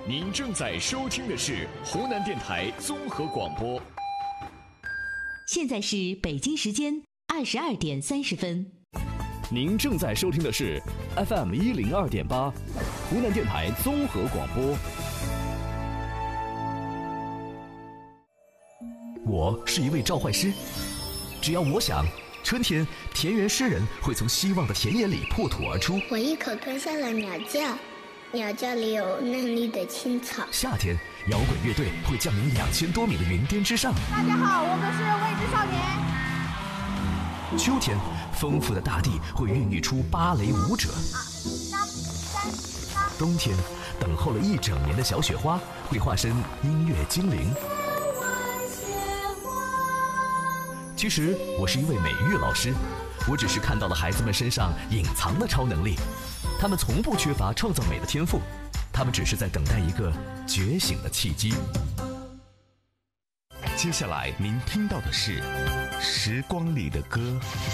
您正在收听的是湖南电台综合广播。 现在是北京时间22:30。 您正在收听的是 FM 102.8，湖南电台综合广播。我是一位召唤师，只要我想，春天田园诗人会从希望的田野里破土而出。 我一口吞下了鸟叫，鸟叫里有嫩绿的青草。 夏天摇滚乐队会降临2000多米的云巅之上。 大家好，我们是未知少年。 秋天丰富的大地会孕育出芭蕾舞者。冬天等候了一整年的小雪花会化身音乐精灵。其实我是一位美育老师，我只是看到了孩子们身上隐藏的超能力，他们从不缺乏创造美的天赋，他们只是在等待一个觉醒的契机。 接下来您听到的是《时光里的歌》。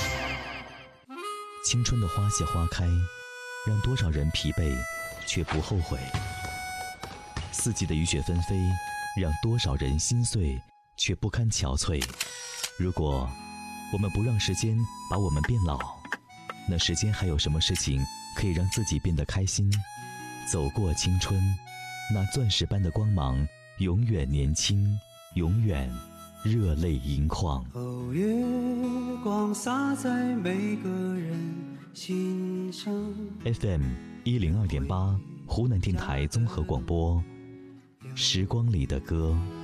青春的花谢花开，让多少人疲惫却不后悔；四季的雨雪纷飞，让多少人心碎却不堪憔悴。如果我们不让时间把我们变老，那时间还有什么事情可以让自己变得开心？走过青春，那钻石般的光芒永远年轻，永远热泪盈眶。 哦，月光洒在每个人心上。 FM 102.8，湖南电台综合广播，时光里的歌。